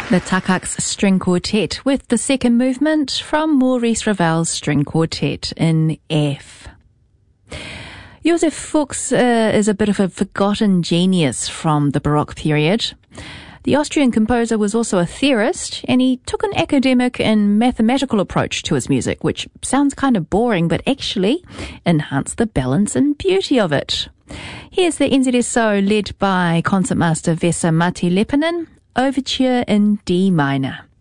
The Takacs String Quartet with the second movement from Maurice Ravel's String Quartet in F. Josef Fuchs is a bit of a forgotten genius from the Baroque period. The Austrian composer was also a theorist, and he took an academic and mathematical approach to his music, which sounds kind of boring, but actually enhanced the balance and beauty of it. Here's the NZSO led by concertmaster Vesa-Matti Leppänen, Overture in D minor.